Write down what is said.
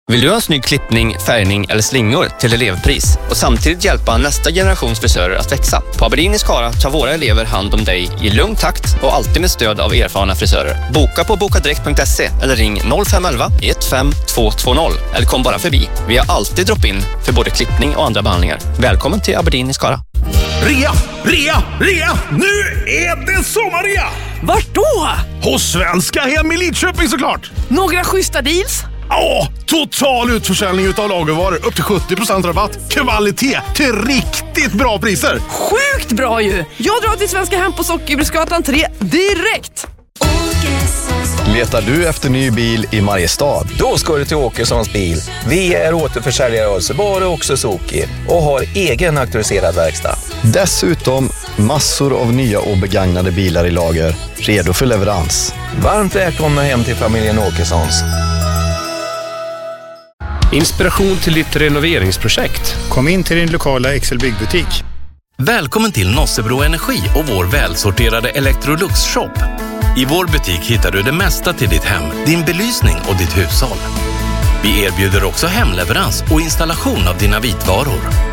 Vill du ha en snygg klippning, färgning eller slingor till elevpris och samtidigt hjälpa nästa generations frisörer att växa? På Aberdeen i Skara tar våra elever hand om dig i lugn takt och alltid med stöd av erfarna frisörer. Boka på bokadirekt.se eller ring 0511 15 220 eller kom bara förbi. Vi har alltid drop-in för både klippning och andra behandlingar. Välkommen till Aberdeen i Skara. Rea! Nu är det sommarrea! Vart då? Hos Svenska Hem i Lidköping såklart! Några schyssta deals? Ja, total utförsäljning utav lagervaror. Upp till 70% rabatt. Kvalitet till riktigt bra priser. Sjukt bra ju! Jag drar till Svenska Hem på Sockerbruksgatan 3 direkt! Letar du efter ny bil i Mariestad? Då ska du till Åkessons bil. Vi är återförsäljare av Subaru och Suzuki och har egen auktoriserad verkstad. Dessutom massor av nya och begagnade bilar i lager, redo för leverans. Varmt välkomna hem till familjen Åkessons. Inspiration till ditt renoveringsprojekt. Kom in till din lokala Excel-byggbutik. Välkommen till Nossebro Energi och vår välsorterade Electrolux-shop. I vår butik hittar du det mesta till ditt hem, din belysning och ditt hushåll. Vi erbjuder också hemleverans och installation av dina vitvaror.